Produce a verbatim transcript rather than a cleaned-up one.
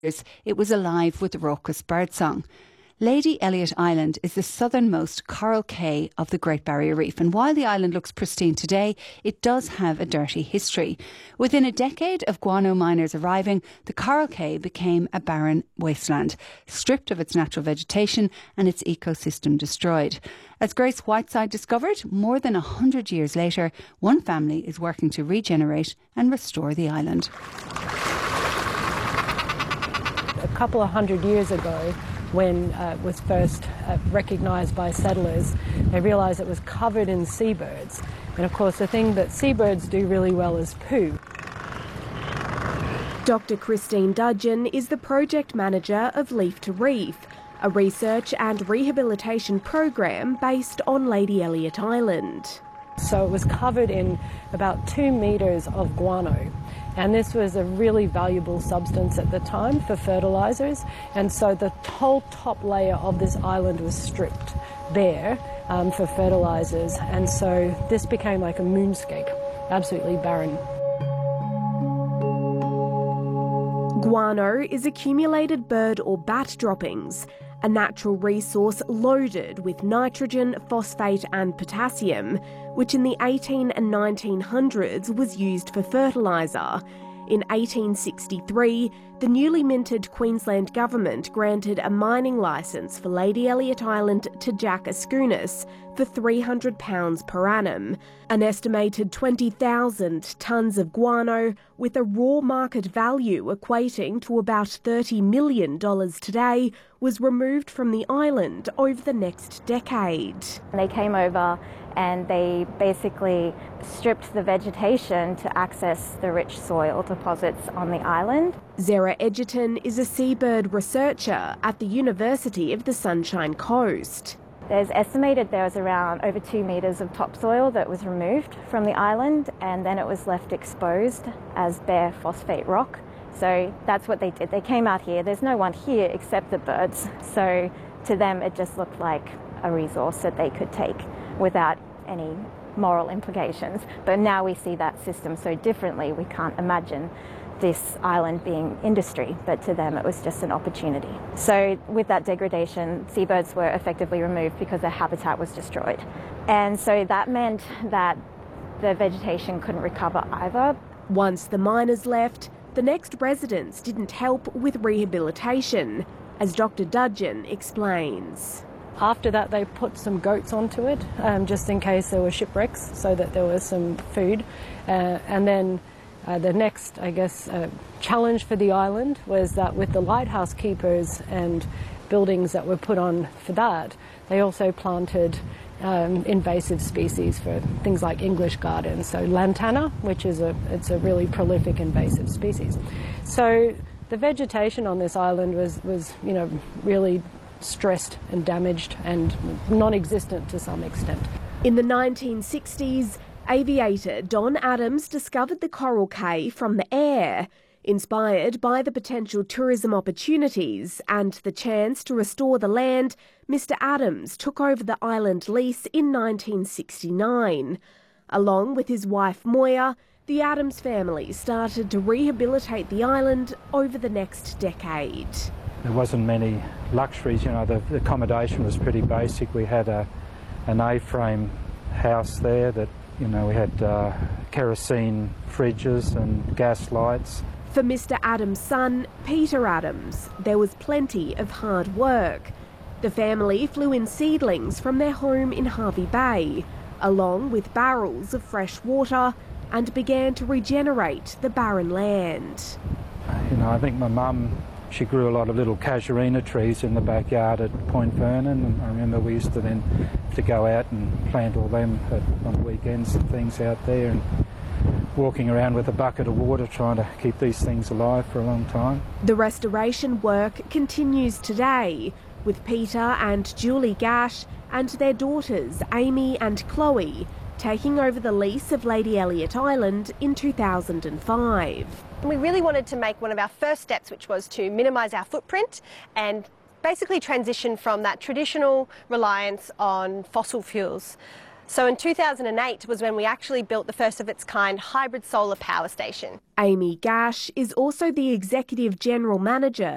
It was alive with raucous birdsong. Lady Elliot Island is the southernmost coral cay of the Great Barrier Reef, and while the island looks pristine today, it does have a dirty history. Within a decade of guano miners arriving, the coral cay became a barren wasteland, stripped of its natural vegetation and its ecosystem destroyed. As Grace Whiteside discovered, more than a hundred years later, one family is working to regenerate and restore the island. A couple of hundred years ago, when uh, it was first uh, recognised by settlers, they realised it was covered in seabirds. And of course the thing that seabirds do really well is poo. Doctor Christine Dudgeon is the project manager of Leaf to Reef, a research and rehabilitation program based on Lady Elliot Island. So it was covered in about two metres of guano. And this was a really valuable substance at the time for fertilisers, and so the whole top layer of this island was stripped bare um, for fertilisers, and so this became like a moonscape, absolutely barren. Guano is accumulated bird or bat droppings, a natural resource loaded with nitrogen, phosphate and potassium, which in the eighteen and nineteen hundreds was used for fertiliser. In eighteen sixty-three, the newly minted Queensland government granted a mining licence for Lady Elliot Island to Jack Askunis for three hundred pounds per annum. An estimated twenty thousand tonnes of guano, with a raw market value equating to about thirty million dollars today, was removed from the island over the next decade. They came over and they basically stripped the vegetation to access the rich soil deposits on the island. Zara Edgerton is a seabird researcher at the University of the Sunshine Coast. There's estimated there was around over two metres of topsoil that was removed from the island, and then it was left exposed as bare phosphate rock. So that's what they did. They came out here. There's no one here except the birds. So to them it just looked like a resource that they could take without any moral implications. But now we see that system so differently. We can't imagine this island being industry, but to them it was just an opportunity. So with that degradation, seabirds were effectively removed because their habitat was destroyed. And so that meant that the vegetation couldn't recover either. Once the miners left, the next residents didn't help with rehabilitation, as Doctor Dudgeon explains. After that, they put some goats onto it, um, just in case there were shipwrecks, so that there was some food. Uh, and then uh, the next, I guess, uh, challenge for the island was that with the lighthouse keepers and buildings that were put on for that, they also planted um, invasive species for things like English gardens. So lantana, which is a, it's a really prolific invasive species. So the vegetation on this island was, was you know, really stressed and damaged and non-existent to some extent. In the nineteen sixties, aviator Don Adams discovered the coral cay from the air. Inspired by the potential tourism opportunities and the chance to restore the land, Mister Adams took over the island lease in nineteen sixty-nine. Along with his wife Moya, the Adams family started to rehabilitate the island over the next decade. There wasn't many luxuries, you know, the, the accommodation was pretty basic. We had a, an A-frame house there that, you know, we had uh, kerosene fridges and gas lights. For Mister Adams' son, Peter Adams, there was plenty of hard work. The family flew in seedlings from their home in Hervey Bay, along with barrels of fresh water, and began to regenerate the barren land. You know, I think my mum, she grew a lot of little casuarina trees in the backyard at Point Vernon, and I remember we used to then to go out and plant all them at, on weekends and things out there, and walking around with a bucket of water trying to keep these things alive for a long time. The restoration work continues today, with Peter and Julie Gash and their daughters Amy and Chloe taking over the lease of Lady Elliot Island in two thousand five. We really wanted to make one of our first steps, which was to minimise our footprint and basically transition from that traditional reliance on fossil fuels. So in two thousand eight was when we actually built the first of its kind hybrid solar power station. Amy Gash is also the Executive General Manager